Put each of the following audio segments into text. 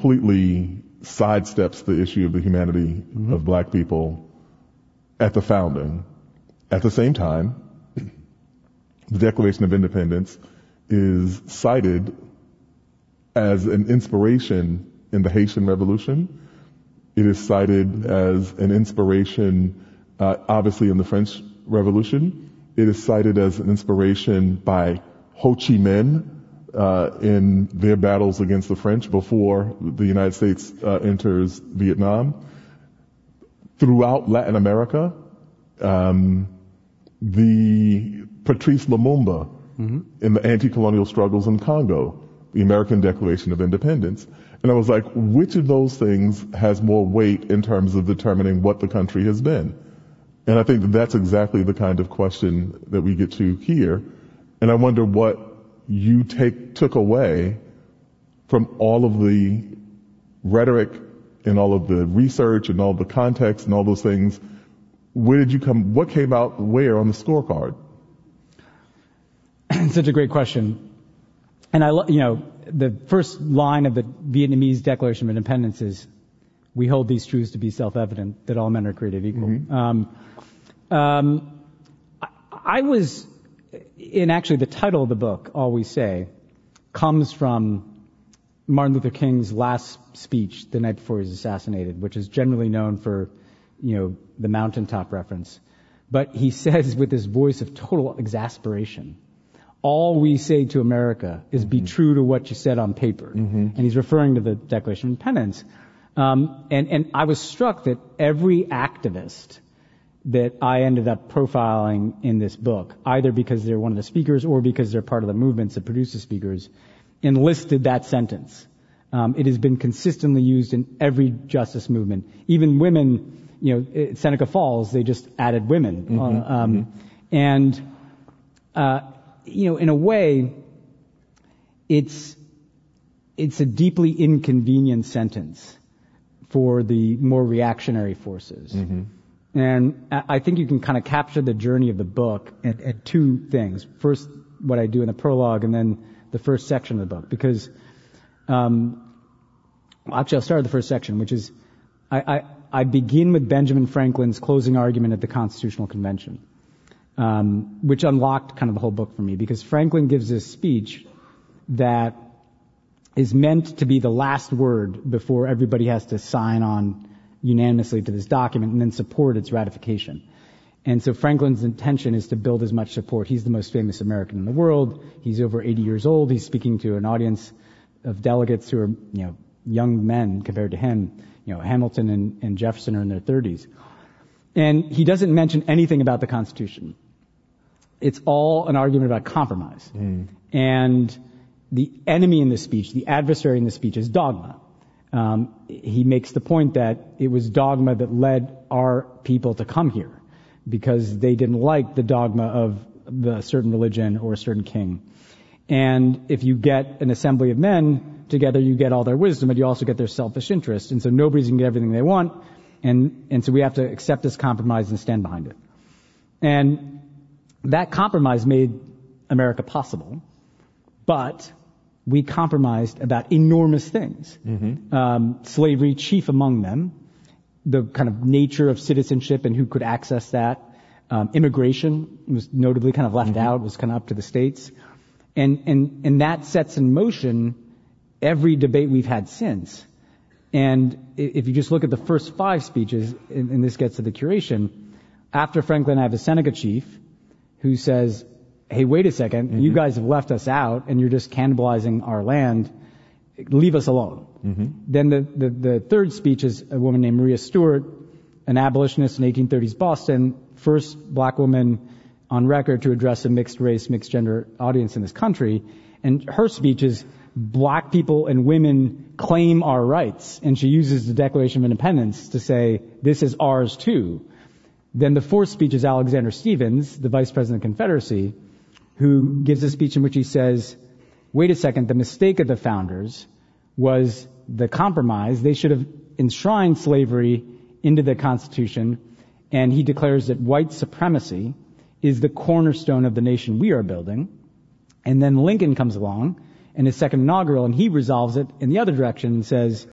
completely sidesteps the issue of the humanity of black people at the founding. At the same time, the Declaration of Independence is cited as an inspiration in the Haitian Revolution. It is cited as an inspiration, obviously, in the French Revolution. It is cited as an inspiration by Ho Chi Minh in their battles against the French before the United States enters Vietnam. Throughout Latin America, the Patrice Lumumba in the anti-colonial struggles in Congo, the American Declaration of Independence. And I was like, which of those things has more weight in terms of determining what the country has been? And I think that that's exactly the kind of question that we get to here. And I wonder what you took away from all of the rhetoric and all of the research and all the context and all those things. What came out where on the scorecard? Such a great question. And the first line of the Vietnamese Declaration of Independence is, we hold these truths to be self-evident, that all men are created equal. I was, and actually the title of the book, All We Say, comes from Martin Luther King's last speech the night before he was assassinated, which is generally known for, the mountaintop reference. But he says with this voice of total exasperation, all we say to America is be true to what you said on paper. And he's referring to the Declaration of Independence. And I was struck that every activist that I ended up profiling in this book, either because they're one of the speakers or because they're part of the movements that produce the speakers, enlisted that sentence. It has been consistently used in every justice movement. Even women, at Seneca Falls, they just added women. In a way, it's a deeply inconvenient sentence for the more reactionary forces. And I think you can kind of capture the journey of the book at two things. First, what I do in the prologue, and then the first section of the book. Because, actually, I'll start with the first section, which is I begin with Benjamin Franklin's closing argument at the Constitutional Convention, which unlocked kind of the whole book for me, because Franklin gives this speech that is meant to be the last word before everybody has to sign on unanimously to this document and then support its ratification. And so Franklin's intention is to build as much support. He's the most famous American in the world. He's over 80 years old. He's speaking to an audience of delegates who are, young men compared to him. Hamilton and Jefferson are in their 30s. And he doesn't mention anything about the Constitution. It's all an argument about compromise. And the enemy in this speech, the adversary in this speech, is dogma. He makes the point that it was dogma that led our people to come here, because they didn't like the dogma of a certain religion or a certain king. And if you get an assembly of men together, you get all their wisdom, but you also get their selfish interest. And so nobody's going to get everything they want. And so we have to accept this compromise and stand behind it. And that compromise made America possible. But we compromised about enormous things. Slavery, chief among them, the kind of nature of citizenship and who could access that. Immigration was notably kind of left out, was kind of up to the states. And that sets in motion every debate we've had since. And if you just look at the first 5 speeches, and this gets to the curation, after Franklin, I have a Seneca chief who says, hey, wait a second, you guys have left us out and you're just cannibalizing our land. Leave us alone. Then the third speech is a woman named Maria Stewart, an abolitionist in 1830s Boston, first black woman on record to address a mixed race, mixed gender audience in this country. And her speech is, black people and women claim our rights. And she uses the Declaration of Independence to say, this is ours too. Then the fourth speech is Alexander Stephens, the Vice President of the Confederacy, who gives a speech in which he says, wait a second, the mistake of the founders was the compromise. They should have enshrined slavery into the Constitution. And he declares that white supremacy is the cornerstone of the nation we are building. And then Lincoln comes along in his second inaugural, and he resolves it in the other direction and says,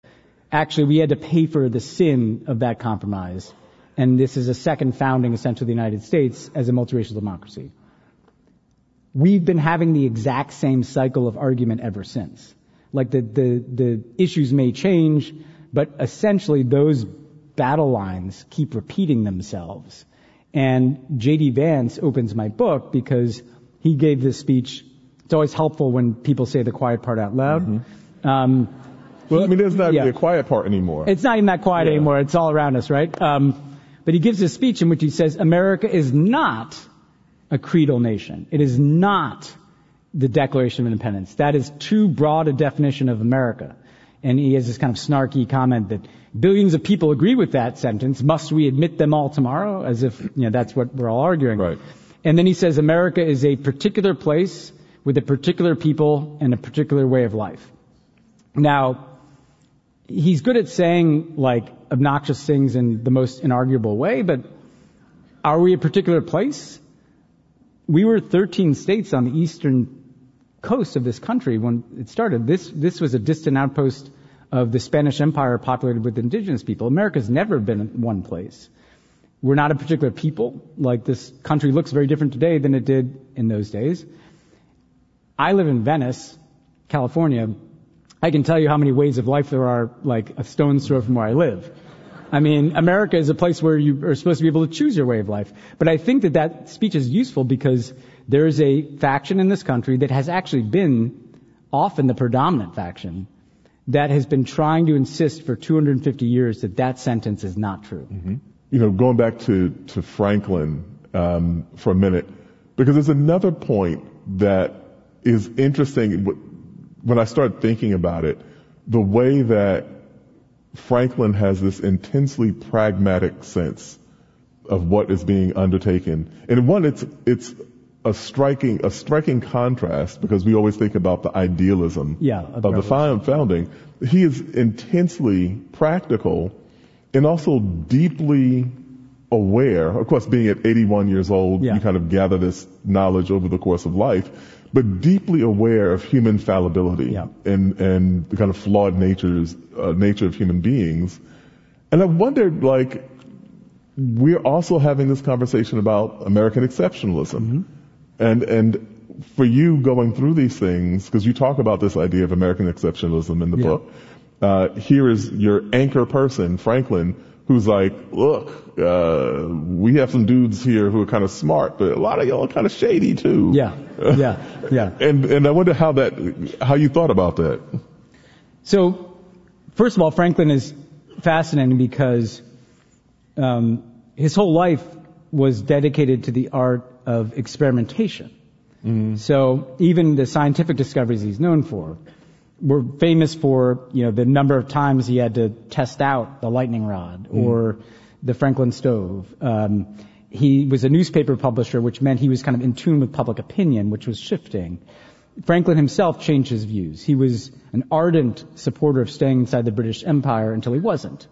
actually we had to pay for the sin of that compromise. And this is a second founding, essentially, of the United States as a multiracial democracy. We've been having the exact same cycle of argument ever since. Like the issues may change, but essentially those battle lines keep repeating themselves. And J.D. Vance opens my book because he gave this speech. It's always helpful when people say the quiet part out loud. Mm-hmm. There's not really a quiet part anymore. It's not even that quiet anymore. It's all around us, right? But he gives this speech in which he says, America is not a creedal nation. It is not the Declaration of Independence. That is too broad a definition of America. And he has this kind of snarky comment that billions of people agree with that sentence. Must we admit them all tomorrow? As if, that's what we're all arguing. Right. And then he says America is a particular place with a particular people and a particular way of life. Now, he's good at saying, obnoxious things in the most inarguable way, but are we a particular place? We were 13 states on the eastern coast of this country when it started. This was a distant outpost of the Spanish Empire populated with indigenous people. America's never been in one place. We're not a particular people. This country looks very different today than it did in those days. I live in Venice, California. I can tell you how many ways of life there are, a stone's throw from where I live. America is a place where you are supposed to be able to choose your way of life. But I think that speech is useful because there is a faction in this country that has actually been often the predominant faction that has been trying to insist for 250 years that sentence is not true. Mm-hmm. Going back to Franklin for a minute, because there's another point that is interesting when I start thinking about it, the way that Franklin has this intensely pragmatic sense of what is being undertaken. And one, it's a striking contrast because we always think about the idealism of the founding. He is intensely practical and also deeply aware. Of course, being at 81 years old, you kind of gather this knowledge over the course of life, but deeply aware of human fallibility and the kind of flawed nature of human beings. And I wondered, we're also having this conversation about American exceptionalism. Mm-hmm. And for you going through these things, because you talk about this idea of American exceptionalism in the book, here is your anchor person, Franklin, who's look, we have some dudes here who are kind of smart, but a lot of y'all are kind of shady too. Yeah. And I wonder how you thought about that. So, first of all, Franklin is fascinating because his whole life was dedicated to the art of experimentation. Mm-hmm. So even the scientific discoveries he's known for were famous for, the number of times he had to test out the lightning rod or the Franklin stove. He was a newspaper publisher, which meant he was kind of in tune with public opinion, which was shifting. Franklin himself changed his views. He was an ardent supporter of staying inside the British Empire until he wasn't.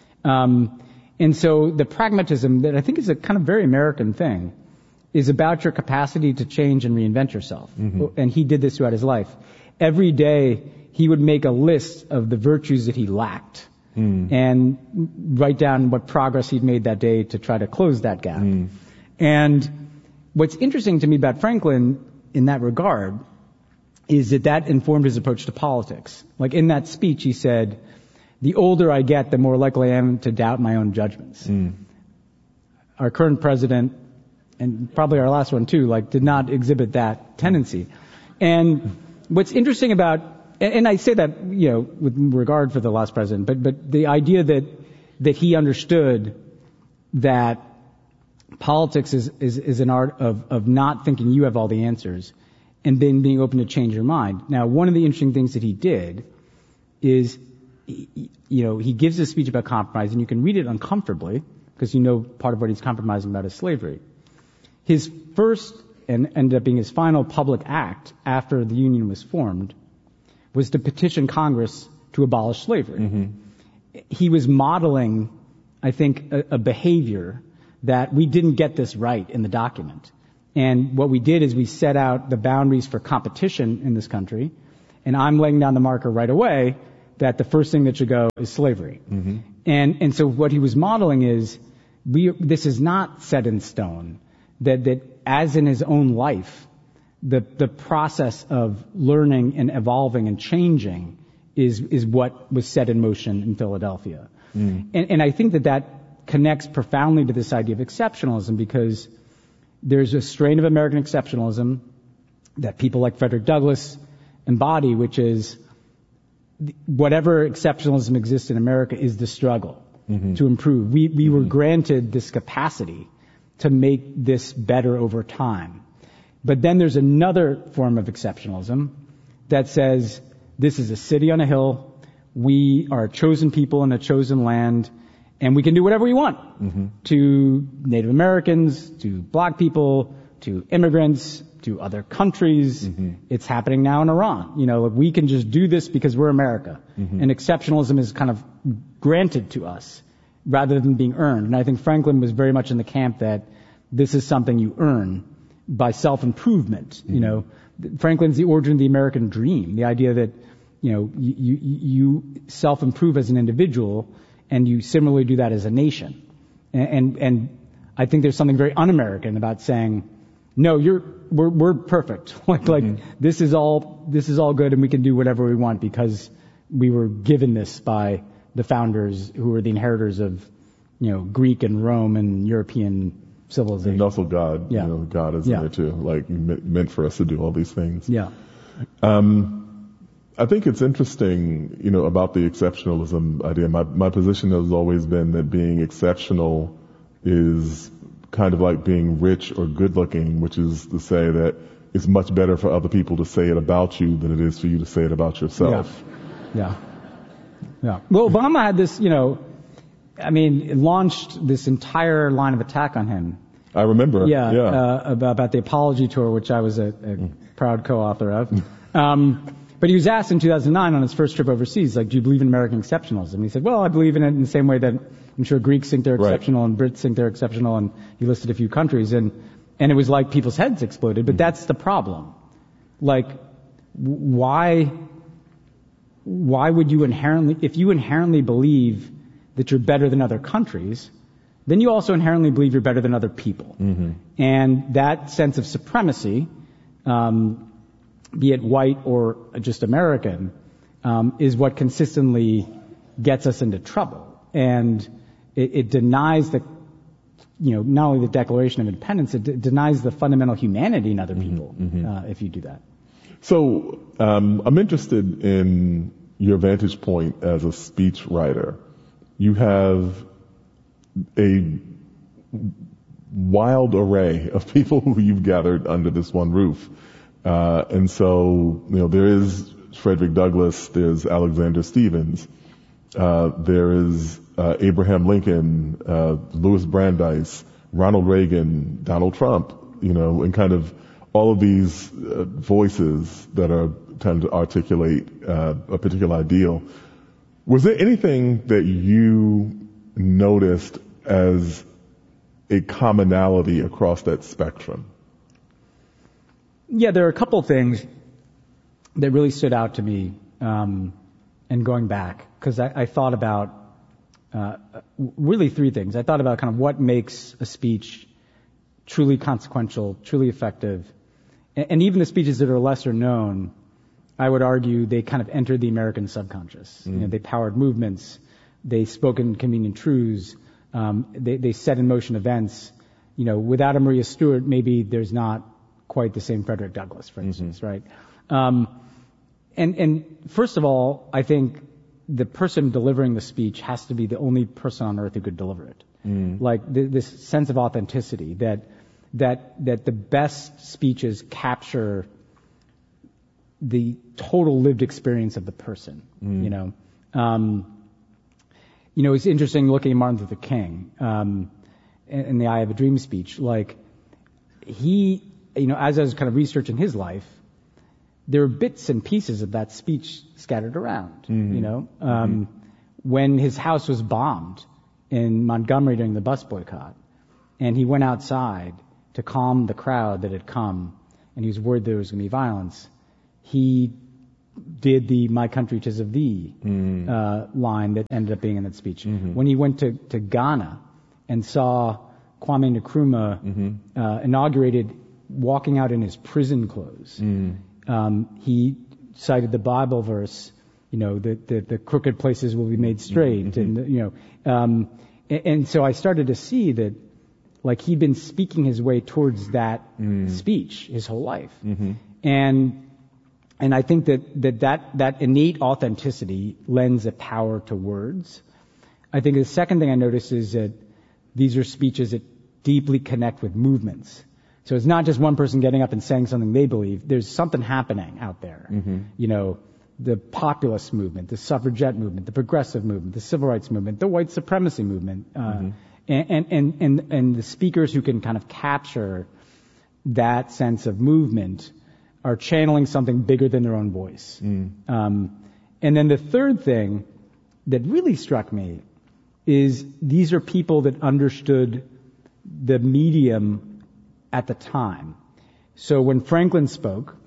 And so the pragmatism that I think is a kind of very American thing is about your capacity to change and reinvent yourself. Mm-hmm. And he did this throughout his life. Every day, he would make a list of the virtues that he lacked and write down what progress he'd made that day to try to close that gap. And what's interesting to me about Franklin in that regard is that informed his approach to politics. In that speech, he said, the older I get, the more likely I am to doubt my own judgments. Our current president, and probably our last one too, did not exhibit that tendency. And what's interesting about, and I say that, with regard for the last president, but the idea that he understood that politics is an art of not thinking you have all the answers and then being open to change your mind. Now, one of the interesting things that he did is, he gives a speech about compromise, and you can read it uncomfortably because part of what he's compromising about is slavery. His first and ended up being his final public act after the Union was formed was to petition Congress to abolish slavery. Mm-hmm. He was modeling, I think, a behavior that we didn't get this right in the document. And what we did is we set out the boundaries for competition in this country, and I'm laying down the marker right away that the first thing that should go is slavery. Mm-hmm. And so what he was modeling is, this is not set in stone, that as in his own life, the process of learning and evolving and changing is what was set in motion in Philadelphia. Mm. And I think that connects profoundly to this idea of exceptionalism, because there's a strain of American exceptionalism that people like Frederick Douglass embody, which is whatever exceptionalism exists in America is the struggle to improve. We were granted this capacity to make this better over time. But then there's another form of exceptionalism that says, this is a city on a hill, we are a chosen people in a chosen land, and we can do whatever we want to Native Americans, to black people, to immigrants, to other countries. It's happening now in Iran. We can just do this because we're America. And exceptionalism is kind of granted to us rather than being earned. And I think Franklin was very much in the camp that this is something you earn by self-improvement. Franklin's the origin of the American dream, the idea that, you self-improve as an individual, and you similarly do that as a nation. And I think there's something very un-American about saying, no, we're perfect. This is all good, and we can do whatever we want because we were given this by the founders, who were the inheritors of, Greek and Rome and European civilization. And also God. Yeah. God is in there too. Meant for us to do all these things. Yeah. I think it's interesting, about the exceptionalism idea. My position has always been that being exceptional is kind of like being rich or good looking, which is to say that it's much better for other people to say it about you than it is for you to say it about yourself. Yeah. Well, Obama had this, it launched this entire line of attack on him. I remember. About the apology tour, which I was a proud co-author of. But he was asked in 2009 on his first trip overseas, do you believe in American exceptionalism? And he said, well, I believe in it in the same way that I'm sure Greeks think they're exceptional and Brits think they're exceptional, and he listed a few countries, and it was like people's heads exploded. But that's the problem. Why would you if you inherently believe that you're better than other countries, then you also inherently believe you're better than other people. And that sense of supremacy, be it white or just American, is what consistently gets us into trouble. And it denies not only the Declaration of Independence, it denies the fundamental humanity in other people, if you do that. So, I'm interested in your vantage point as a speech writer. You have a wild array of people who you've gathered under this one roof. And so, there is Frederick Douglass, there's Alexander Stevens, there is Abraham Lincoln, Louis Brandeis, Ronald Reagan, Donald Trump, and kind of all of these voices that are trying to articulate a particular ideal. Was there anything that you noticed as a commonality across that spectrum? Yeah, there are a couple things that really stood out to me, and going back, because I thought about really three things. I thought about kind of what makes a speech truly consequential, truly effective, and even the speeches that are lesser known, I would argue they kind of entered the American subconscious. They powered movements, they spoke inconvenient truths, they set in motion events. Without a Maria Stewart, maybe there's not quite the same Frederick Douglass, for instance, right? And first of all, I think the person delivering the speech has to be the only person on earth who could deliver it. This sense of authenticity that the best speeches capture the total lived experience of the person. It's interesting looking at Martin Luther King in the I Have a Dream speech. He, as I was kind of researching his life, there were bits and pieces of that speech scattered around. When his house was bombed in Montgomery during the bus boycott, and he went outside to calm the crowd that had come, and he was worried there was going to be violence, he did the "My country 'tis of thee" line that ended up being in that speech. When he went to Ghana and saw Kwame Nkrumah inaugurated walking out in his prison clothes, he cited the Bible verse, that the crooked places will be made straight, and so I started to see that, like, he'd been speaking his way towards that speech his whole life, and I think that innate authenticity lends a power to words. I think the second thing I noticed is that these are speeches that deeply connect with movements. So it's not just one person getting up and saying something they believe. There's something happening out there. The populist movement, the suffragette movement, the progressive movement, the civil rights movement, the white supremacy movement, and the speakers who can kind of capture that sense of movement are channeling something bigger than their own voice. And then the third thing that really struck me is these are people that understood the medium at the time. So when Franklin spoke,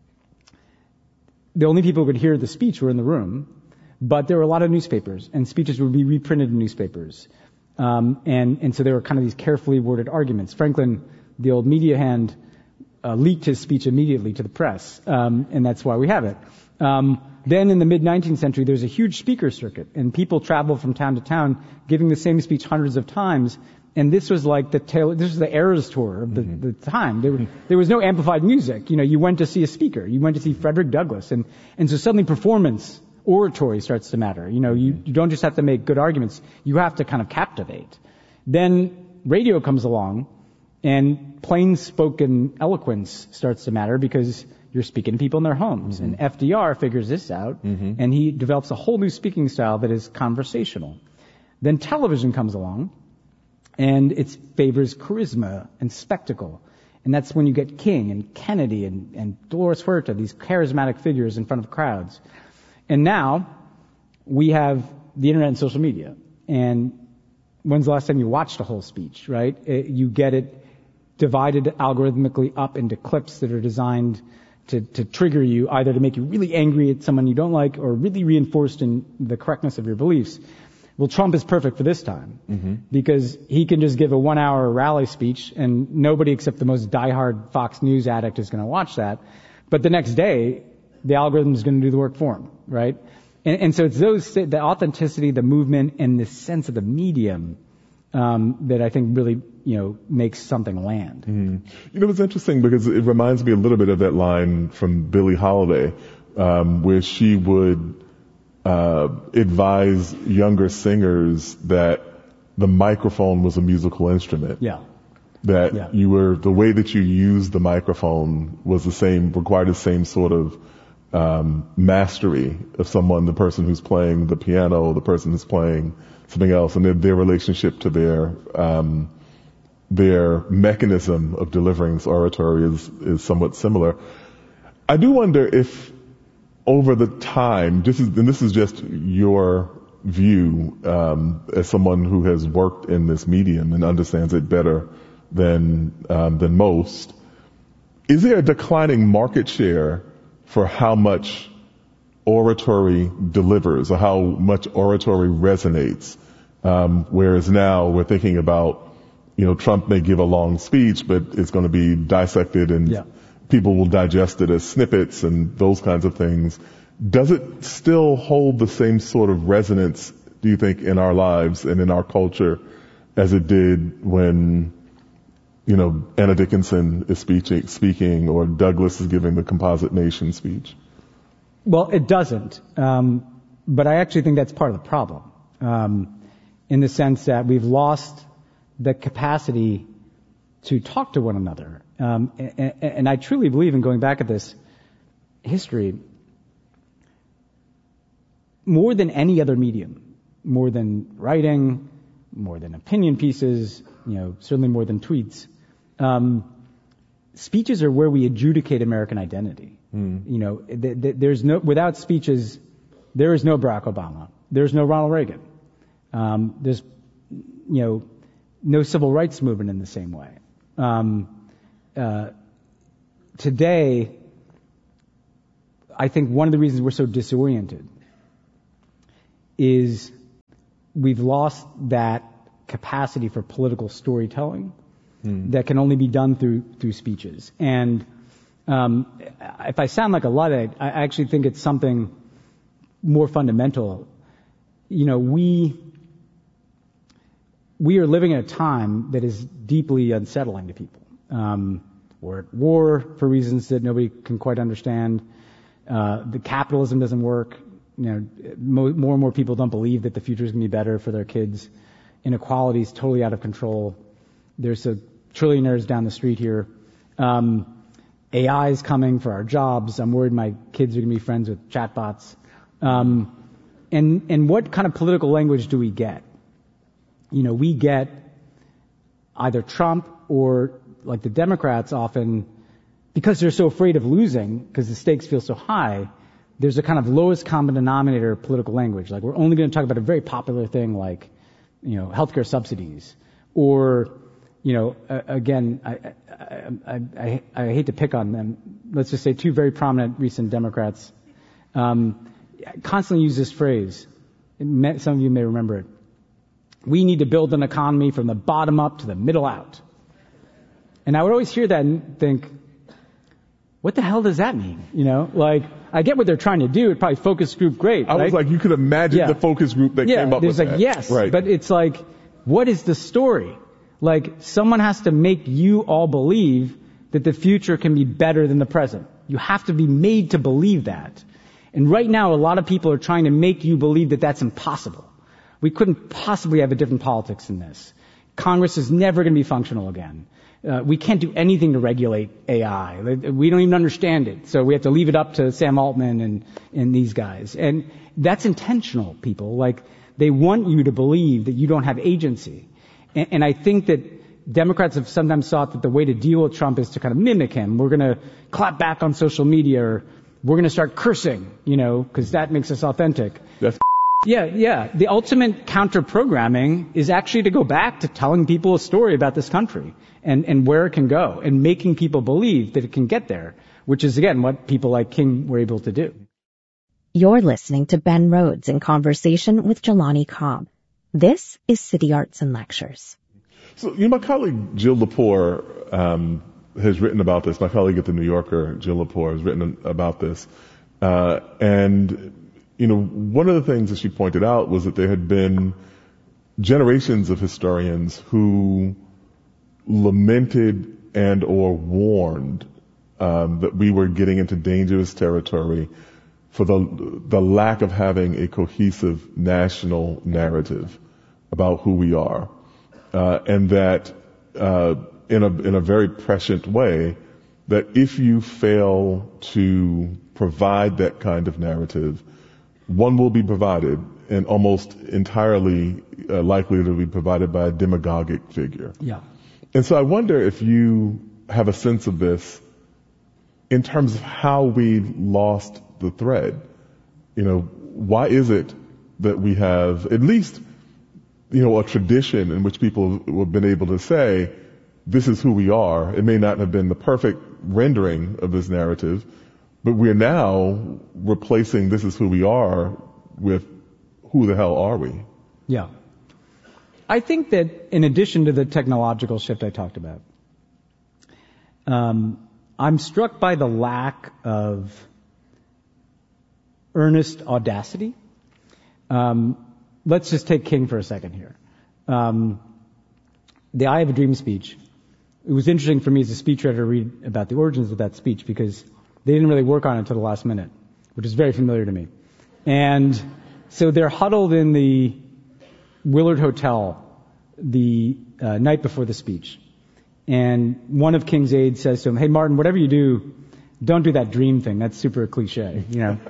the only people who could hear the speech were in the room, but there were a lot of newspapers, and speeches would be reprinted in newspapers. And so there were kind of these carefully worded arguments. Franklin, the old media hand, leaked his speech immediately to the press, and that's why we have it. Then in the mid-19th century, there's a huge speaker circuit, and people travel from town to town giving the same speech hundreds of times. And this was like this was the Eras tour of the time. There was no amplified music. You went to see a speaker. You went to see Frederick Douglass. And so suddenly performance, oratory starts to matter. You don't just have to make good arguments. You have to kind of captivate. Then radio comes along, and plain spoken eloquence starts to matter because you're speaking to people in their homes. And FDR figures this out, and he develops a whole new speaking style that is conversational. Then television comes along, and it favors charisma and spectacle. And that's when you get King and Kennedy and Dolores Huerta, these charismatic figures in front of crowds. And now we have the internet and social media. And when's the last time you watched a whole speech, right? You get it divided algorithmically up into clips that are designed to trigger you, either to make you really angry at someone you don't like or really reinforced in the correctness of your beliefs. Well, Trump is perfect for this time because he can just give a 1-hour rally speech and nobody except the most diehard Fox News addict is going to watch that. But the next day, the algorithm is going to do the work for him, right? And so it's the authenticity, the movement, and the sense of the medium that I think really, makes something land. It's interesting because it reminds me a little bit of that line from Billie Holiday, where she would advise younger singers that the microphone was a musical instrument. That the way that you used the microphone was required the same sort of mastery of the person who's playing the piano, the person who's playing something else, and their relationship to their mechanism of delivering this oratory is somewhat similar. I do wonder if over the time, this is just your view as someone who has worked in this medium and understands it better than most. Is there a declining market share for how much oratory delivers or how much oratory resonates? Whereas now we're thinking about, Trump may give a long speech, but it's going to be dissected and people will digest it as snippets and those kinds of things. Does it still hold the same sort of resonance, do you think, in our lives and in our culture as it did when, Anna Dickinson is speaking or Douglass is giving the Composite Nation speech? Well, it doesn't. But I actually think that's part of the problem, in the sense that we've lost the capacity to talk to one another. And I truly believe in going back at this history, more than any other medium, more than writing, more than opinion pieces, certainly more than tweets, speeches are where we adjudicate American identity. Without speeches, there is no Barack Obama. There's no Ronald Reagan. There's, no civil rights movement in the same way. Today, I think one of the reasons we're so disoriented is we've lost that capacity for political storytelling that can only be done through speeches. And if I sound like a Luddite, I actually think it's something more fundamental. You know, we are living in a time that is deeply unsettling to people. We're at war for reasons that nobody can quite understand. The capitalism doesn't work. You know, more and more people don't believe that the future is going to be better for their kids. Inequality is totally out of control. There's trillionaires down the street here. AI is coming for our jobs. I'm worried my kids are going to be friends with chatbots. And what kind of political language do we get? You know, we get either Trump or, like the Democrats often, because they're so afraid of losing, because the stakes feel so high, there's a kind of lowest common denominator political language. Like, we're only going to talk about a very popular thing like, you know, healthcare subsidies. Or, you know, again, I hate to pick on them. Let's just say two very prominent recent Democrats constantly use this phrase. Some of you may remember it. We need to build an economy from the bottom up to the middle out. And I would always hear that and think, what the hell does that mean? You know, like, I get what they're trying to do. It probably focus group great. I was like, you could imagine the focus group that came up with that. Yes, right. But it's like, what is the story? Like, someone has to make you all believe that the future can be better than the present. You have to be made to believe that. And right now, a lot of people are trying to make you believe that that's impossible. We couldn't possibly have a different politics than this. Congress is never going to be functional again. We can't do anything to regulate AI. We don't even understand it. So we have to leave it up to Sam Altman and these guys. And that's intentional, people. Like, they want you to believe that you don't have agency. And I think that Democrats have sometimes thought that the way to deal with Trump is to kind of mimic him. We're going to clap back on social media, or we're going to start cursing, you know, because that makes us authentic. Yeah. The ultimate counter-programming is actually to go back to telling people a story about this country and where it can go, and making people believe that it can get there, which is, again, what people like King were able to do. You're listening to Ben Rhodes in conversation with Jelani Cobb. This is City Arts and Lectures. So, you know, my colleague Jill Lepore has written about this. My colleague at the New Yorker, Jill Lepore, has written about this. And you know, one of the things that she pointed out was that there had been generations of historians who lamented and or warned that we were getting into dangerous territory for the lack of having a cohesive national narrative about who we are, and that in a very prescient way, that if you fail to provide that kind of narrative, one will be provided, and almost entirely likely to be provided by a demagogic figure. Yeah. And so I wonder if you have a sense of this in terms of how we lost the thread. You know, why is it that we have at least, you know, a tradition in which people have been able to say, this is who we are. It may not have been the perfect rendering of this narrative, but we're now replacing this is who we are with who the hell are we? Yeah. I think that in addition to the technological shift I talked about, I'm struck by the lack of earnest audacity. Let's just take King for a second here. The I Have a Dream speech. It was interesting for me as a speechwriter to read about the origins of that speech, because they didn't really work on it until the last minute, which is very familiar to me. And so they're huddled in the Willard Hotel the night before the speech. And one of King's aides says to him, hey, Martin, whatever you do, don't do that dream thing. That's super cliche, you know.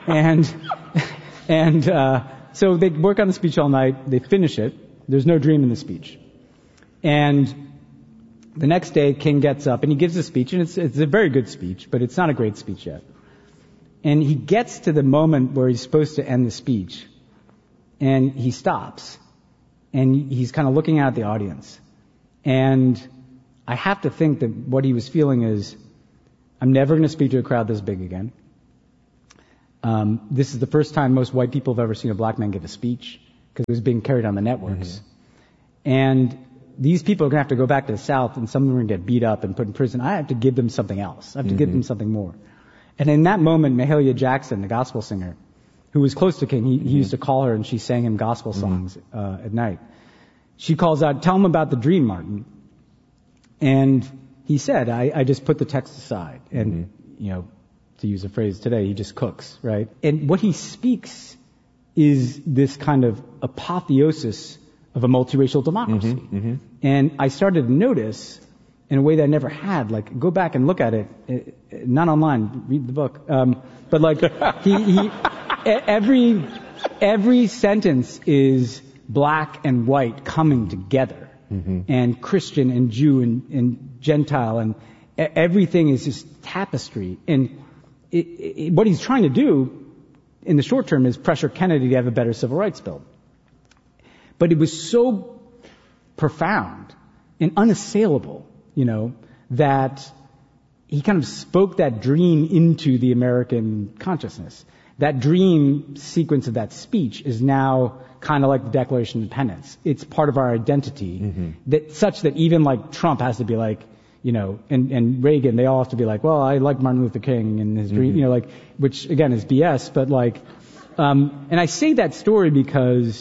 and so they work on the speech all night. They finish it. There's no dream in the speech. And the next day, King gets up and he gives a speech, and it's a very good speech, but it's not a great speech yet. And he gets to the moment where he's supposed to end the speech, and he stops, and he's kind of looking out at the audience. And I have to think that what he was feeling is, I'm never going to speak to a crowd this big again. This is the first time most white people have ever seen a black man give a speech because it was being carried on the networks. And these people are going to have to go back to the South, and some of them are going to get beat up and put in prison. I have to give them something else. I have to give them something more. And in that moment, Mahalia Jackson, the gospel singer, who was close to King, he used to call her, and she sang him gospel songs at night. She calls out, "Tell him about the dream, Martin." And he said, I just put the text aside. And, to use a phrase today, he just cooks, right? And what he speaks is this kind of apotheosis of a multiracial democracy. And I started to notice, in a way that I never had, like, go back and look at it, not online, read the book, but like, every sentence is black and white coming together, and Christian and Jew and Gentile, and everything is just tapestry. And what he's trying to do in the short term is pressure Kennedy to have a better civil rights bill. But it was so profound and unassailable, that he kind of spoke that dream into the American consciousness. That dream sequence of that speech is now kind of like the Declaration of Independence. It's part of our identity, such that even like Trump has to be like, and Reagan, they all have to be like, well, I like Martin Luther King and his dream, which again is BS, but like, and I say that story because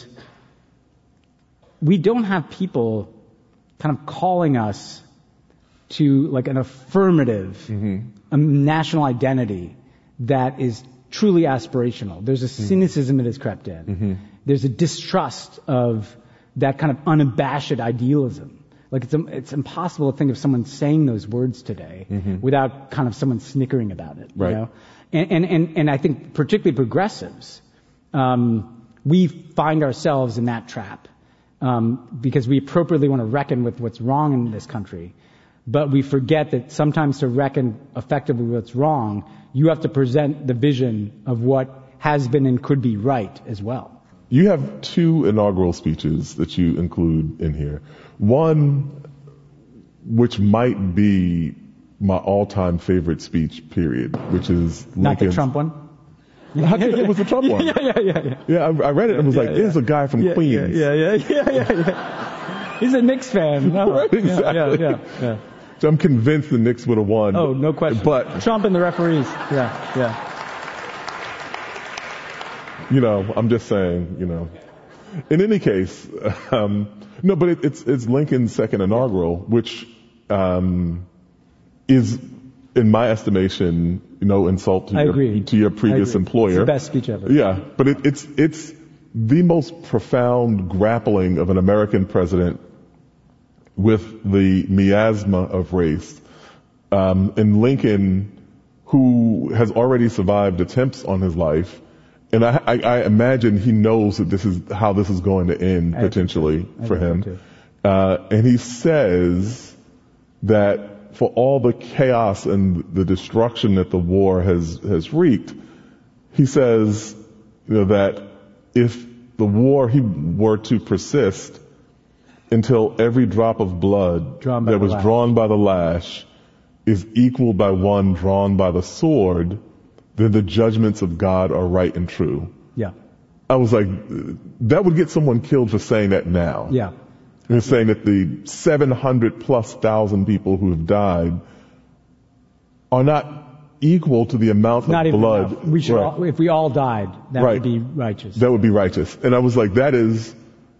we don't have people kind of calling us to like an affirmative a national identity that is truly aspirational. There's a cynicism that has crept in. There's a distrust of that kind of unabashed idealism. Like it's impossible to think of someone saying those words today without kind of someone snickering about it. Right. And I think particularly progressives, we find ourselves in that trap. Because we appropriately want to reckon with what's wrong in this country. But we forget that sometimes to reckon effectively with what's wrong, you have to present the vision of what has been and could be right as well. You have two inaugural speeches that you include in here. One, which might be my all-time favorite speech, period, which is Lincoln's... Not the Trump one? It was the Trump one. Yeah, I read it and was like, there's a guy from Queens. He's a Knicks fan. Right, exactly. Yeah. So I'm convinced the Knicks would have won. Oh, no question. But Trump and the referees. Yeah. I'm just saying, In any case, no, but it's Lincoln's second inaugural, which is, in my estimation, no insult to your previous employer. It's the best speech ever. Yeah, but it's the most profound grappling of an American president with the miasma of race. And Lincoln, who has already survived attempts on his life, and I imagine he knows that this is how this is going to end potentially for him. And he says that for all the chaos and the destruction that the war has wreaked, he says, that if the war were to persist until every drop of blood that was drawn by the lash is equaled by one drawn by the sword, then the judgments of God are right and true. Yeah. I was like, that would get someone killed for saying that now. Yeah. And saying that the 700,000+ people who have died are not equal to the amount of blood. Enough. We should if we all died, that would be righteous. That would be righteous. And I was like, that is,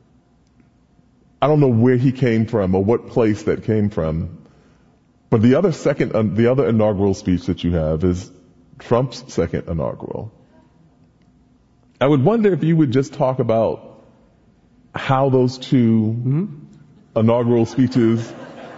I don't know where he came from or what place that came from. But the other inaugural speech that you have is Trump's second inaugural. I would wonder if you would just talk about how those two inaugural speeches.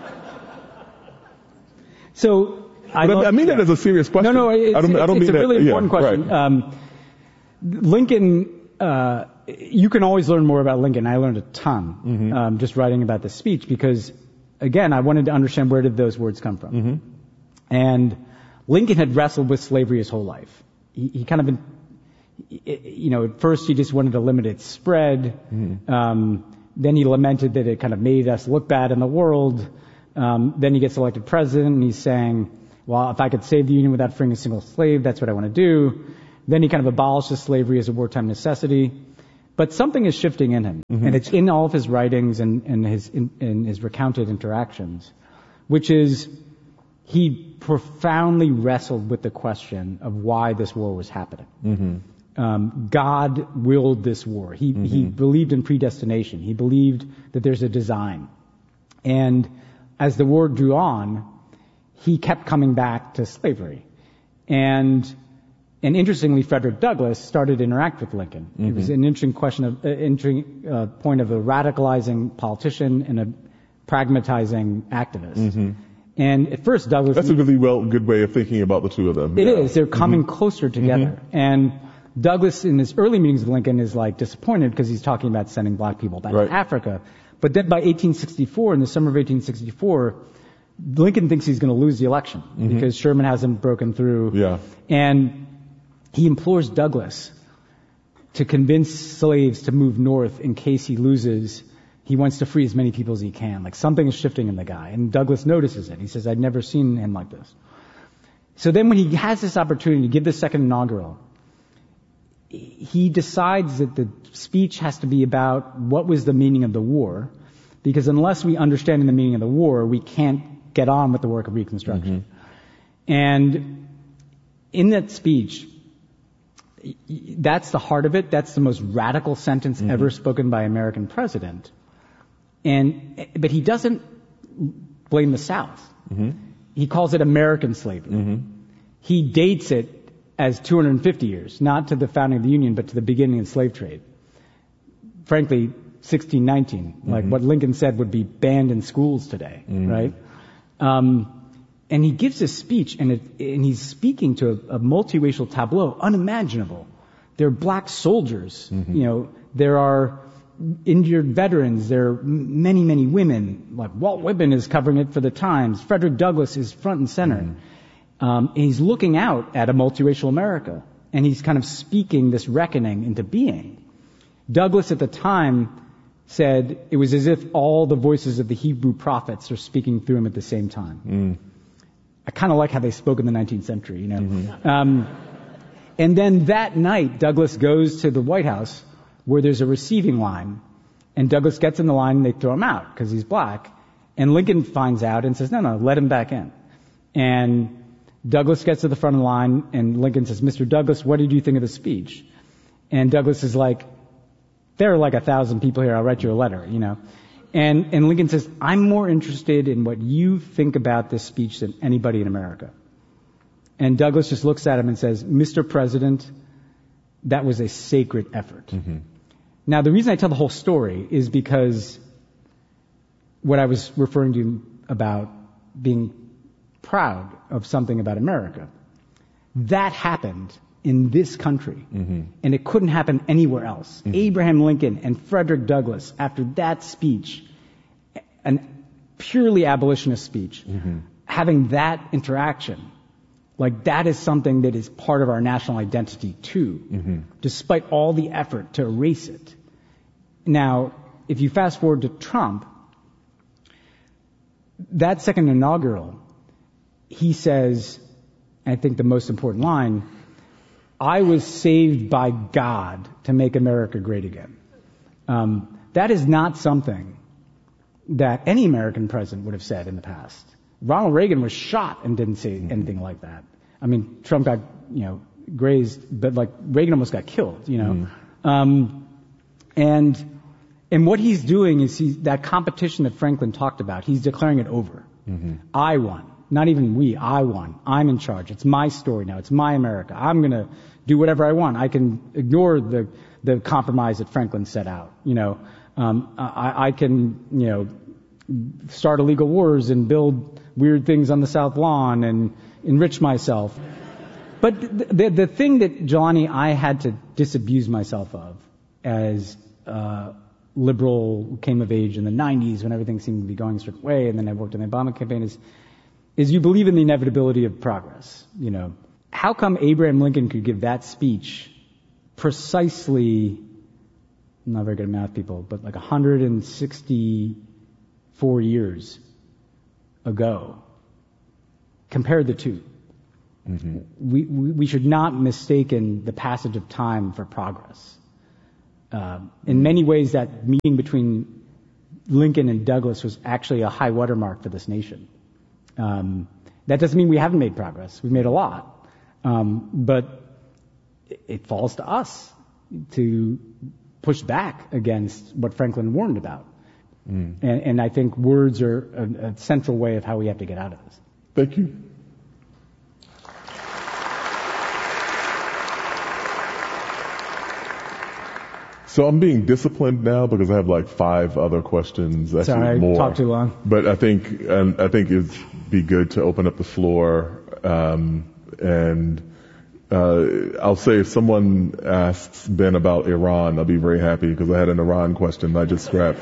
So I mean that as a serious question. No, it's a really important question. Right. Lincoln, you can always learn more about Lincoln. I learned a ton just writing about the speech because, again, I wanted to understand where did those words come from. And Lincoln had wrestled with slavery his whole life. He kind of been, at first he just wanted to limit its spread. Then he lamented that it kind of made us look bad in the world. Then he gets elected president and he's saying, well, if I could save the Union without freeing a single slave, that's what I want to do. Then he kind of abolishes slavery as a wartime necessity. But something is shifting in him, and it's in all of his writings and his recounted interactions, which is he profoundly wrestled with the question of why this war was happening. God willed this war. He believed in predestination. He believed that there's a design. And as the war drew on, he kept coming back to slavery. And interestingly, Frederick Douglass started to interact with Lincoln. It was an interesting point of a radicalizing politician and a pragmatizing activist. And at first, Douglass... That's a really good way of thinking about the two of them. It is. They're coming closer together. And Douglass, in his early meetings with Lincoln, is like disappointed because he's talking about sending black people back to Africa. But then by 1864, in the summer of 1864, Lincoln thinks he's going to lose the election because Sherman hasn't broken through. And he implores Douglass to convince slaves to move north in case he loses. He wants to free as many people as he can. Like something is shifting in the guy. And Douglass notices it. He says, I'd never seen him like this. So then when he has this opportunity to give the second inaugural, he decides that the speech has to be about what was the meaning of the war, because unless we understand the meaning of the war, we can't get on with the work of Reconstruction. And in that speech, that's the heart of it. That's the most radical sentence ever spoken by an American president. But he doesn't blame the South. He calls it American slavery. He dates it as 250 years, not to the founding of the Union, but to the beginning of the slave trade. Frankly, 1619, like what Lincoln said would be banned in schools today, right? And he gives this speech, and he's speaking to a multiracial tableau unimaginable. There are black soldiers, there are injured veterans, there are many, many women. Like Walt Whitman is covering it for the Times. Frederick Douglass is front and center. And he's looking out at a multiracial America, and he's kind of speaking this reckoning into being. Douglass at the time said it was as if all the voices of the Hebrew prophets are speaking through him at the same time. I kind of like how they spoke in the 19th century, And then that night, Douglass goes to the White House where there's a receiving line, and Douglass gets in the line and they throw him out because he's black. And Lincoln finds out and says, no, let him back in. And Douglass gets to the front of the line, and Lincoln says, Mr. Douglass, what did you think of the speech? And Douglass is like, there are like 1,000 people here, I'll write you a letter, And Lincoln says, I'm more interested in what you think about this speech than anybody in America. And Douglass just looks at him and says, Mr. President, that was a sacred effort. Now, the reason I tell the whole story is because what I was referring to about being proud of something about America, that happened in this country, and it couldn't happen anywhere else. Abraham Lincoln and Frederick Douglass, after that speech, an purely abolitionist speech, having that interaction, like that is something that is part of our national identity too, despite all the effort to erase it. Now, if you fast forward to Trump, that second inaugural, he says, I think the most important line, I was saved by God to make America great again. That is not something that any American president would have said in the past. Ronald Reagan was shot and didn't say anything like that. I mean, Trump got, grazed, but like Reagan almost got killed, And what he's doing is that competition that Franklin talked about, he's declaring it over. I won. Not even we, I won. I'm in charge. It's my story now. It's my America. I'm going to do whatever I want. I can ignore the compromise that Franklin set out. I can, start illegal wars and build weird things on the South Lawn and enrich myself. But the thing that, Jelani, I had to disabuse myself of as liberal who came of age in the 90s when everything seemed to be going a certain way, and then I worked in the Obama campaign, is you believe in the inevitability of progress. How come Abraham Lincoln could give that speech precisely, I'm not very good at math, people, but like 164 years ago? Compare the two. We should not mistaken the passage of time for progress. In many ways, that meeting between Lincoln and Douglas was actually a high watermark for this nation. That doesn't mean we haven't made progress. We've made a lot. But it falls to us to push back against what Franklin warned about. And I think words are a central way of how we have to get out of this. Thank you. So I'm being disciplined now because I have like 5 other questions. Actually, sorry, more. I talked too long. But I think it'd be good to open up the floor. I'll say if someone asks Ben about Iran, I'll be very happy because I had an Iran question I just scrapped.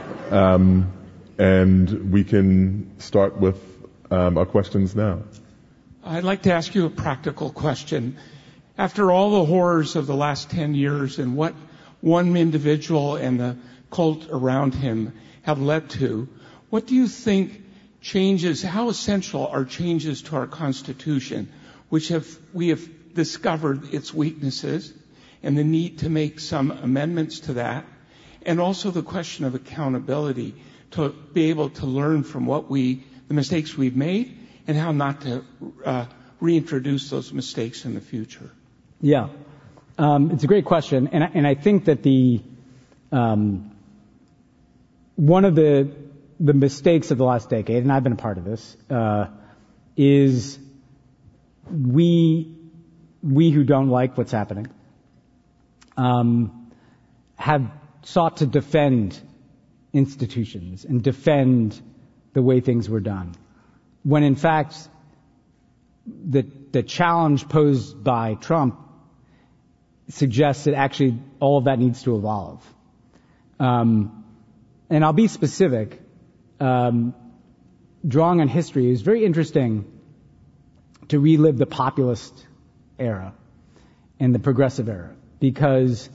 And we can start with our questions now. I'd like to ask you a practical question. After all the horrors of the last 10 years and what one individual and the cult around him have led to, what do you think changes, how essential are changes to our Constitution, which we have discovered its weaknesses and the need to make some amendments to that, and also the question of accountability to be able to learn from the mistakes we've made and how not to reintroduce those mistakes in the future? Yeah. It's a great question, and I think that one of the mistakes of the last decade, and I've been a part of this, is we who don't like what's happening have sought to defend institutions and defend the way things were done, when in fact the challenge posed by Trump suggests that actually all of that needs to evolve. And I'll be specific. Drawing on history, is very interesting to relive the populist era and the progressive era, because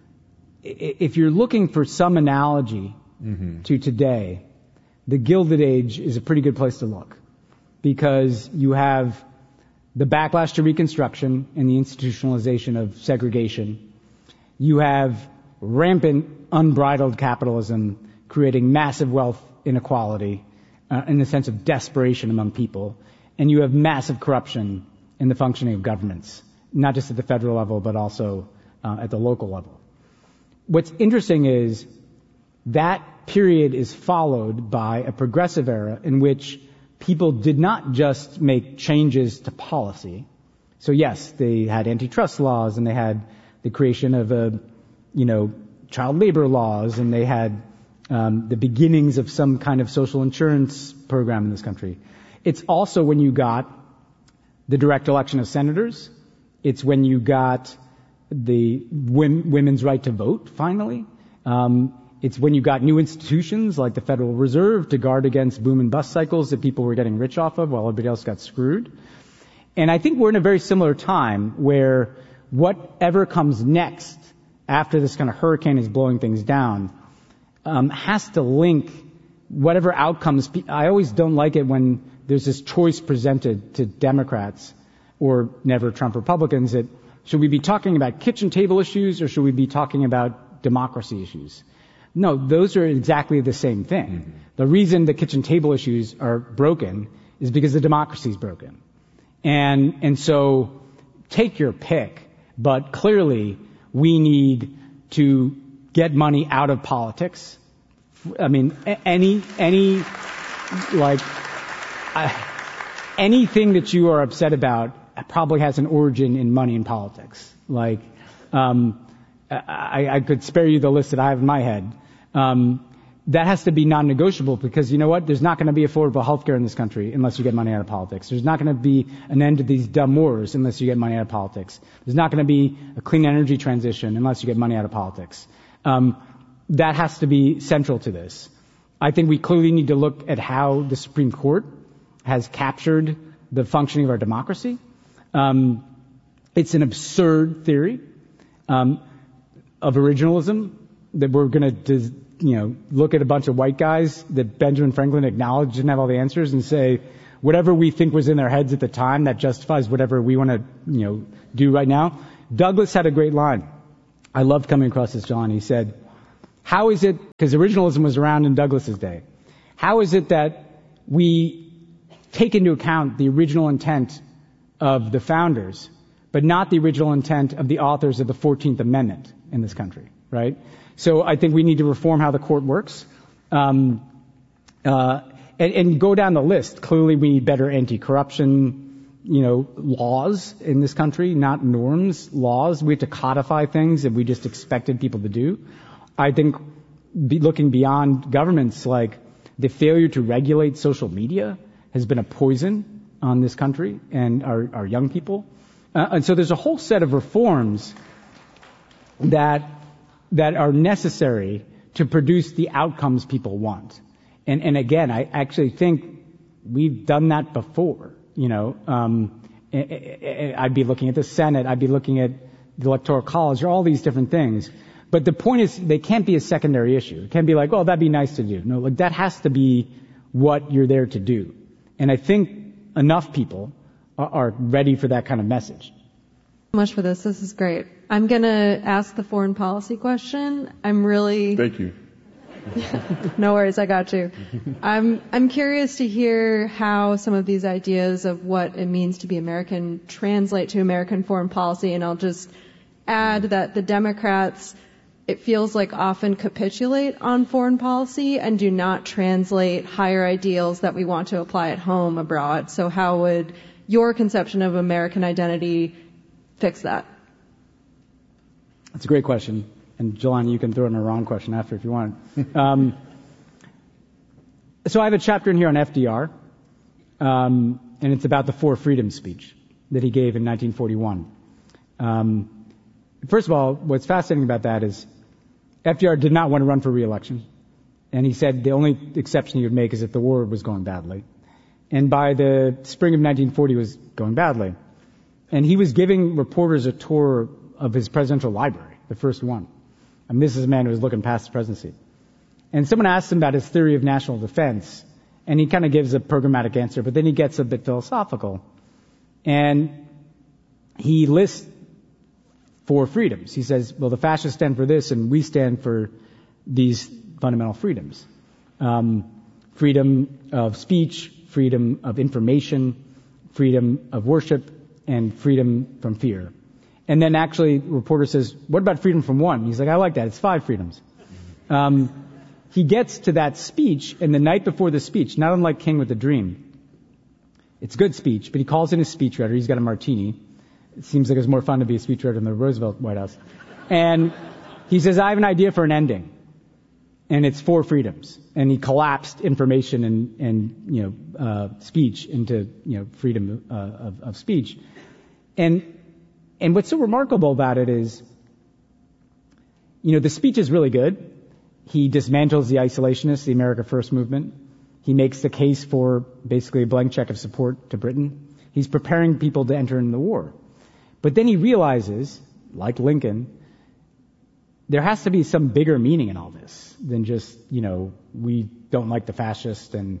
if you're looking for some analogy to today, the Gilded Age is a pretty good place to look, because you have the backlash to Reconstruction and the institutionalization of segregation. You have rampant, unbridled capitalism creating massive wealth inequality in the sense of desperation among people. And you have massive corruption in the functioning of governments, not just at the federal level, but also at the local level. What's interesting is that period is followed by a progressive era in which people did not just make changes to policy. So yes, they had antitrust laws, and they had the creation of child labor laws, and they had the beginnings of some kind of social insurance program in this country. It's also when you got the direct election of senators. It's when you got the women's right to vote, finally. It's when you got new institutions like the Federal Reserve to guard against boom and bust cycles that people were getting rich off of while everybody else got screwed. And I think we're in a very similar time where whatever comes next after this kind of hurricane is blowing things down has to link whatever outcomes. I always don't like it when there's this choice presented to Democrats or never Trump Republicans that should we be talking about kitchen table issues or should we be talking about democracy issues? No, those are exactly the same thing. The reason the kitchen table issues are broken is because the democracy is broken. And so take your pick, but clearly we need to get money out of politics. I mean, anything that you are upset about probably has an origin in money in politics. I could spare you the list that I have in my head. That has to be non-negotiable, because you know what? There's not going to be affordable health care in this country unless you get money out of politics. There's not going to be an end to these dumb wars unless you get money out of politics. There's not going to be a clean energy transition unless you get money out of politics. That has to be central to this. I think we clearly need to look at how the Supreme Court has captured the functioning of our democracy. It's an absurd theory of originalism that we're going to look at a bunch of white guys that Benjamin Franklin acknowledged didn't have all the answers and say, whatever we think was in their heads at the time that justifies whatever we want to, do right now. Douglas had a great line. I loved coming across this, John. He said, how is it, because originalism was around in Douglas's day, how is it that we take into account the original intent of the founders, but not the original intent of the authors of the 14th Amendment in this country, right? So I think we need to reform how the court works, and go down the list. Clearly, we need better anti-corruption, laws in this country, not norms, laws. We have to codify things that we just expected people to do. I think looking beyond governments, like the failure to regulate social media has been a poison on this country and our young people. And so there's a whole set of reforms that are necessary to produce the outcomes people want. And again, I actually think we've done that before. I'd be looking at the Senate, I'd be looking at the Electoral College, or all these different things. But the point is, they can't be a secondary issue. It can't be like, oh, that'd be nice to do. No, like that has to be what you're there to do. And I think enough people are ready for that kind of message. Much for this. This is great. I'm going to ask the foreign policy question. Thank you. No worries, I got you. I'm curious to hear how some of these ideas of what it means to be American translate to American foreign policy, and I'll just add that the Democrats, it feels like, often capitulate on foreign policy and do not translate higher ideals that we want to apply at home abroad. So how would your conception of American identity fix that? That's a great question. And Jelani, you can throw in a wrong question after if you want. So I have a chapter in here on FDR, and it's about the Four Freedoms speech that he gave in 1941. First of all, what's fascinating about that is FDR did not want to run for re-election. And he said the only exception he would make is if the war was going badly. And by the spring of 1940, it was going badly. And he was giving reporters a tour of his presidential library, the first one. And this is a man who was looking past the presidency. And someone asked him about his theory of national defense, and he kind of gives a programmatic answer, but then he gets a bit philosophical. And he lists four freedoms. He says, well, the fascists stand for this, and we stand for these fundamental freedoms. Freedom of speech, freedom of information, freedom of worship, and freedom from fear. And then actually, the reporter says, what about freedom from one? He's like, I like that. It's 5 freedoms. He gets to that speech, and the night before the speech, not unlike King with the Dream, it's a good speech, but he calls in his speechwriter. He's got a martini. It seems like it was more fun to be a speechwriter in the Roosevelt White House. And he says, I have an idea for an ending. And it's 4 freedoms. And he collapsed information and speech into, freedom of speech. And what's so remarkable about it is, the speech is really good. He dismantles the isolationists, the America First movement. He makes the case for basically a blank check of support to Britain. He's preparing people to enter into the war. But then he realizes, like Lincoln, there has to be some bigger meaning in all this than just, we don't like the fascists and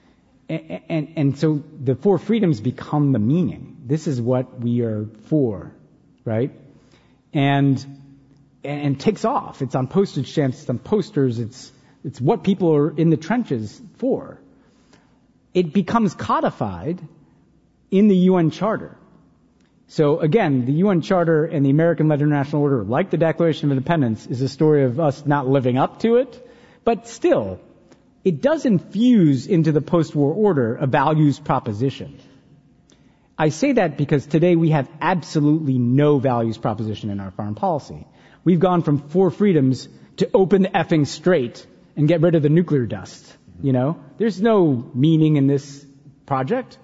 so the 4 freedoms become the meaning. This is what we are for, right? And takes off. It's on postage stamps, it's on posters, it's what people are in the trenches for. It becomes codified in the UN Charter. So again, the UN Charter and the American Legislative International Order, like the Declaration of Independence, is a story of us not living up to it, but still, it does infuse into the post-war order a values proposition. I say that because today we have absolutely no values proposition in our foreign policy. We've gone from 4 freedoms to open the effing strait and get rid of the nuclear dust. There's no meaning in this project.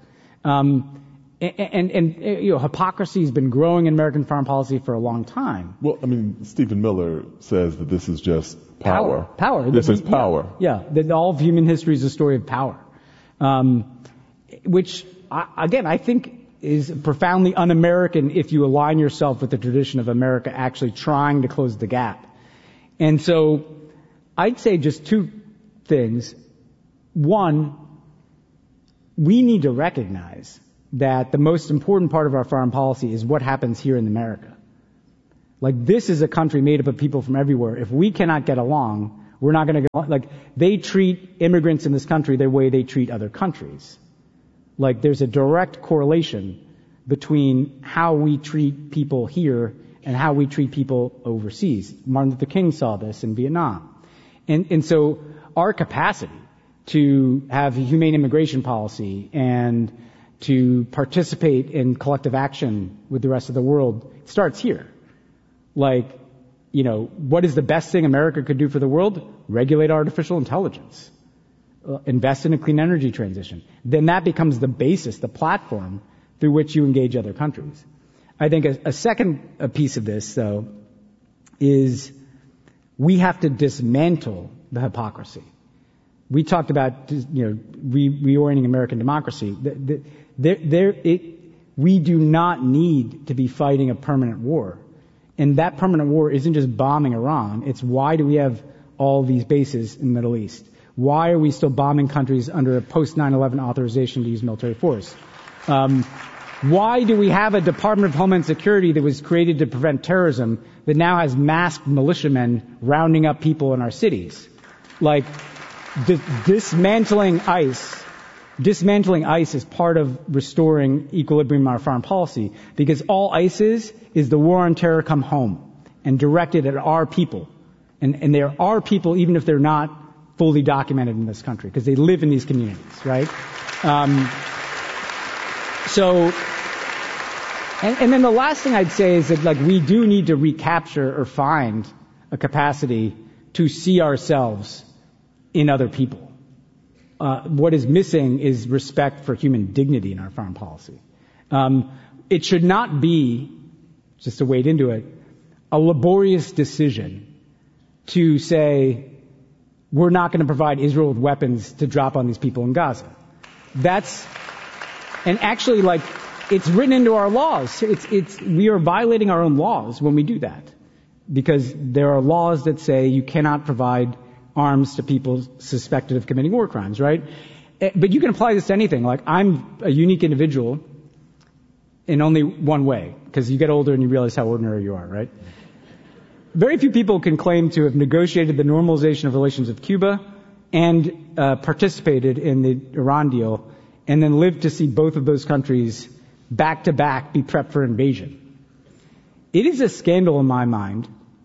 Hypocrisy has been growing in American foreign policy for a long time. Well, Stephen Miller says that this is just power. Power. This is power. Yeah. That all of human history is a story of power. Which, again, I think is profoundly un-American if you align yourself with the tradition of America actually trying to close the gap. And so I'd say just 2 things. One, we need to recognize that the most important part of our foreign policy is what happens here in America. Like, this is a country made up of people from everywhere. If we cannot get along, we're not going to get along. Like, they treat immigrants in this country the way they treat other countries. Like, there's a direct correlation between how we treat people here and how we treat people overseas. Martin Luther King saw this in Vietnam. And so our capacity to have a humane immigration policy and to participate in collective action with the rest of the world starts here. Like, what is the best thing America could do for the world? Regulate artificial intelligence. Invest in a clean energy transition. Then that becomes the basis, the platform through which you engage other countries. I think a second piece of this, though, is we have to dismantle the hypocrisy. We talked about, reorienting American democracy. We do not need to be fighting a permanent war. And that permanent war isn't just bombing Iran. It's why do we have all these bases in the Middle East? Why are we still bombing countries under a post-9/11 authorization to use military force? Why do we have a Department of Homeland Security that was created to prevent terrorism that now has masked militiamen rounding up people in our cities? Like, dismantling ICE is part of restoring equilibrium in our foreign policy, because all ICE is the war on terror come home and directed at our people. And they're our people even if they're not fully documented in this country, because they live in these communities, right? And then the last thing I'd say is that, like, we do need to recapture or find a capacity to see ourselves in other people. What is missing is respect for human dignity in our foreign policy. It should not be, just to wade into it, a laborious decision to say, we're not going to provide Israel with weapons to drop on these people in Gaza. And actually, like, it's written into our laws. We are violating our own laws when we do that, because there are laws that say you cannot provide arms to people suspected of committing war crimes, right? But you can apply this to anything. Like, I'm a unique individual in only one way, because you get older and you realize how ordinary you are, right? Very few people can claim to have negotiated the normalization of relations with Cuba and participated in the Iran deal and then lived to see both of those countries back to back be prepped for invasion. It is a scandal in my mind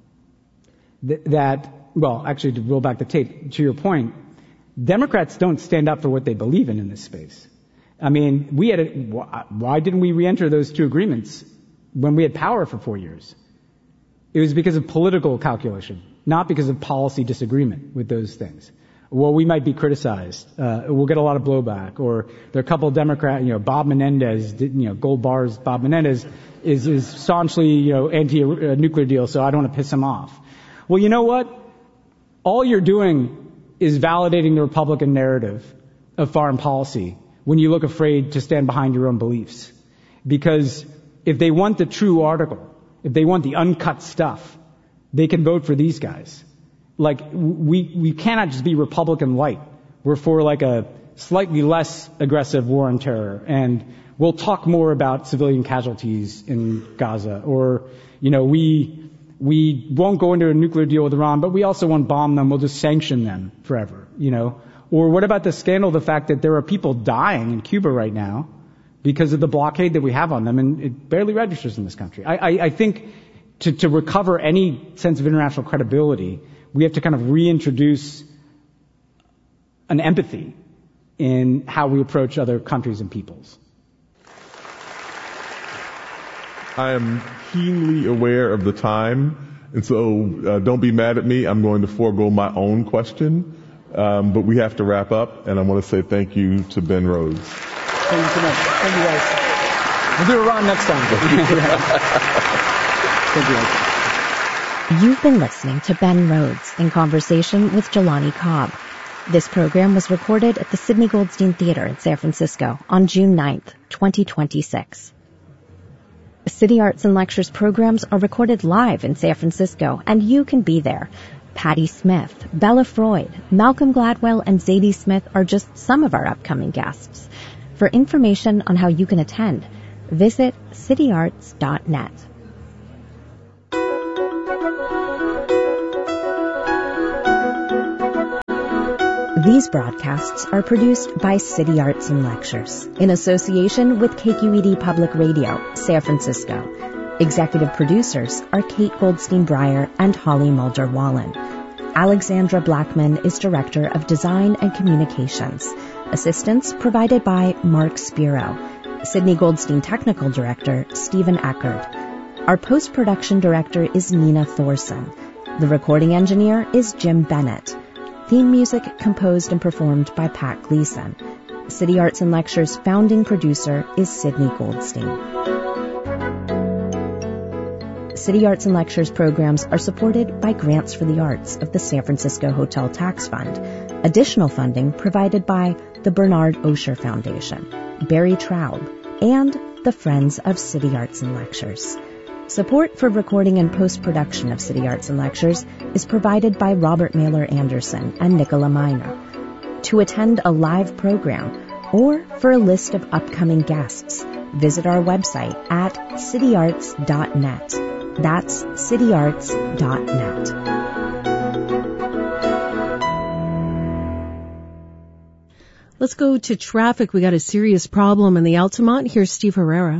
that, actually, to roll back the tape, to your point, Democrats don't stand up for what they believe in this space. I mean, why didn't we re-enter those two agreements when we had power for 4 years? It was because of political calculation, not because of policy disagreement with those things. Well, we might be criticized. We'll get a lot of blowback. Or there are a couple of Democrats, Bob Menendez, Gold Bar's Bob Menendez is staunchly, anti-nuclear deal, so I don't want to piss him off. Well, you know what? All you're doing is validating the Republican narrative of foreign policy when you look afraid to stand behind your own beliefs. Because if they want the true article, if they want the uncut stuff, they can vote for these guys. Like, we cannot just be Republican light. We're for, like, a slightly less aggressive war on terror, and we'll talk more about civilian casualties in Gaza. Or, we won't go into a nuclear deal with Iran, but we also won't bomb them. We'll just sanction them forever, Or what about the scandal, the fact that there are people dying in Cuba right now because of the blockade that we have on them, and it barely registers in this country. I think to recover any sense of international credibility, we have to kind of reintroduce an empathy in how we approach other countries and peoples. I am keenly aware of the time, and so don't be mad at me. I'm going to forego my own question, but we have to wrap up, and I want to say thank you to Ben Rhodes. Thank you so much. Thank you, guys. We'll do Iran next time. Thank you, guys. You've been listening to Ben Rhodes in conversation with Jelani Cobb. This program was recorded at the Sidney Goldstein Theater in San Francisco on June 9th, 2026. City Arts and Lectures programs are recorded live in San Francisco, and you can be there. Patti Smith, Bella Freud, Malcolm Gladwell, and Zadie Smith are just some of our upcoming guests. For information on how you can attend, visit cityarts.net. These broadcasts are produced by City Arts and Lectures in association with KQED Public Radio, San Francisco. Executive producers are Kate Goldstein-Breyer and Holly Mulder-Wallen. Alexandra Blackman is Director of Design and Communications. Assistance provided by Mark Spiro. Sydney Goldstein Technical Director, Stephen Eckerd. Our post-production director is Nina Thorson. The recording engineer is Jim Bennett. Theme music composed and performed by Pat Gleason. City Arts and Lectures founding producer is Sydney Goldstein. City Arts and Lectures programs are supported by Grants for the Arts of the San Francisco Hotel Tax Fund. Additional funding provided by the Bernard Osher Foundation, Barry Traub, and the Friends of City Arts and Lectures. Support for recording and post-production of City Arts and Lectures is provided by Robert Mailer Anderson and Nicola Minor. To attend a live program or for a list of upcoming guests, visit our website at cityarts.net. That's cityarts.net. Let's go to traffic. We got a serious problem in the Altamont. Here's Steve Herrera.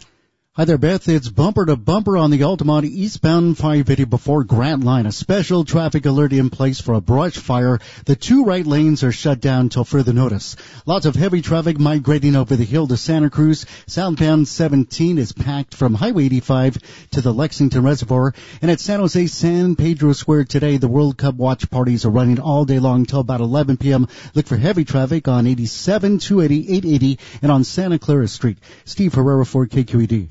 Hi there, Beth. It's bumper to bumper on the Altamont eastbound 580 before Grant Line. A special traffic alert in place for a brush fire. The two right lanes are shut down till further notice. Lots of heavy traffic migrating over the hill to Santa Cruz. Southbound 17 is packed from Highway 85 to the Lexington Reservoir. And at San Jose San Pedro Square today, the World Cup watch parties are running all day long till about 11 p.m. Look for heavy traffic on 87, 280, 880, and on Santa Clara Street. Steve Herrera for KQED.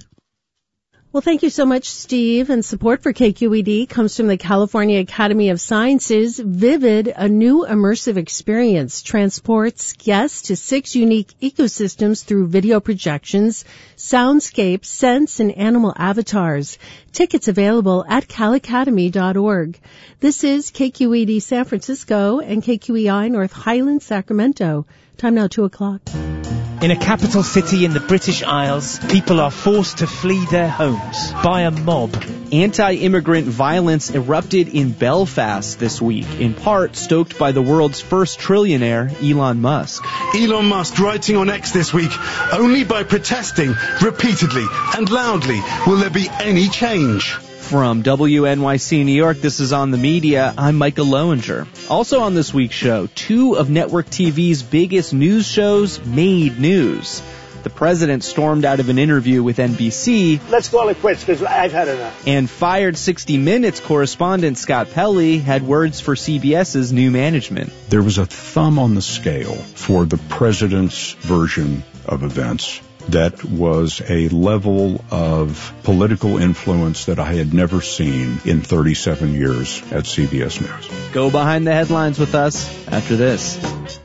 Well, thank you so much, Steve. And support for KQED comes from the California Academy of Sciences. Vivid, a new immersive experience, transports guests to 6 unique ecosystems through video projections, soundscapes, scents, and animal avatars. Tickets available at calacademy.org. This is KQED San Francisco and KQEI North Highlands, Sacramento. Time now 2:00. In a capital city in the British Isles, people are forced to flee their homes by a mob. Anti-immigrant violence erupted in Belfast this week, in part stoked by the world's first trillionaire, Elon Musk. Elon Musk writing on X this week, only by protesting repeatedly and loudly will there be any change. From WNYC New York, this is On the Media. I'm Michael Lowinger. Also on this week's show, 2 of network TV's biggest news shows made news. The president stormed out of an interview with NBC. Let's call it quits, because I've had enough. And fired 60 Minutes correspondent Scott Pelley had words for CBS's new management. There was a thumb on the scale for the president's version of events. That was a level of political influence that I had never seen in 37 years at CBS News. Go behind the headlines with us after this.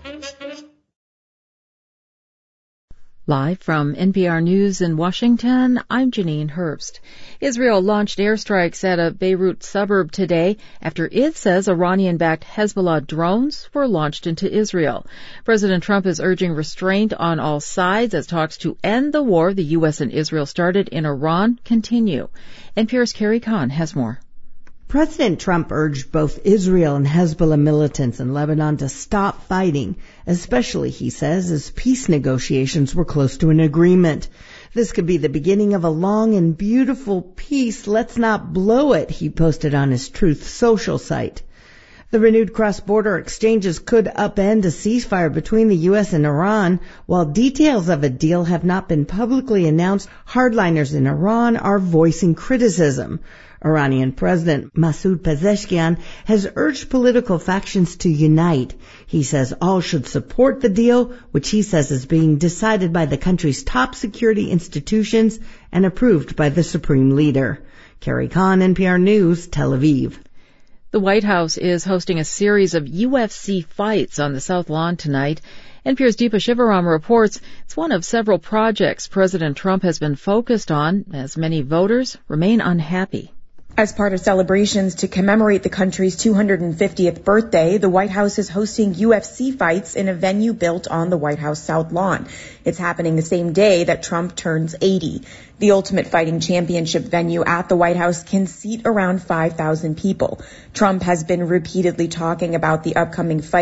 Live from NPR News in Washington, I'm Janine Herbst. Israel launched airstrikes at a Beirut suburb today after it says Iranian-backed Hezbollah drones were launched into Israel. President Trump is urging restraint on all sides as talks to end the war the U.S. and Israel started in Iran continue. NPR's Carrie Kahn has more. President Trump urged both Israel and Hezbollah militants in Lebanon to stop fighting, especially, he says, as peace negotiations were close to an agreement. This could be the beginning of a long and beautiful peace. Let's not blow it, he posted on his Truth Social site. The renewed cross-border exchanges could upend a ceasefire between the U.S. and Iran. While details of a deal have not been publicly announced, hardliners in Iran are voicing criticism. Iranian President Masoud Pezeshkian has urged political factions to unite. He says all should support the deal, which he says is being decided by the country's top security institutions and approved by the supreme leader. Carrie Kahn, NPR News, Tel Aviv. The White House is hosting a series of UFC fights on the South Lawn tonight. NPR's Deepa Shivaram reports it's one of several projects President Trump has been focused on as many voters remain unhappy. As part of celebrations to commemorate the country's 250th birthday, the White House is hosting UFC fights in a venue built on the White House South Lawn. It's happening the same day that Trump turns 80. The Ultimate Fighting Championship venue at the White House can seat around 5,000 people. Trump has been repeatedly talking about the upcoming fight